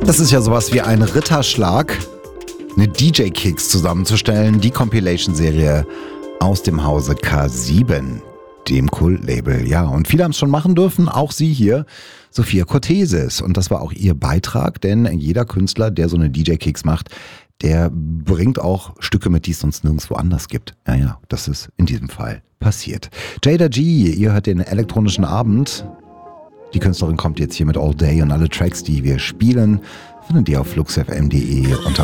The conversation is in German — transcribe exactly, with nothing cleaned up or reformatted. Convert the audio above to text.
Das ist ja sowas wie ein Ritterschlag, eine D J-Kicks zusammenzustellen, die Compilation-Serie aus dem Hause K sieben, dem Kult-Label. Ja, und viele haben es schon machen dürfen, auch sie hier, Sophia Cortesis. Und das war auch ihr Beitrag, denn jeder Künstler, der so eine D J-Kicks macht, der bringt auch Stücke mit, die es sonst nirgendwo anders gibt. Ja, ja, das ist in diesem Fall passiert. Jada G, ihr hört den elektronischen Abend. Die Künstlerin kommt jetzt hier mit All Day und alle Tracks, die wir spielen, findet ihr auf fluxfm punkt de unter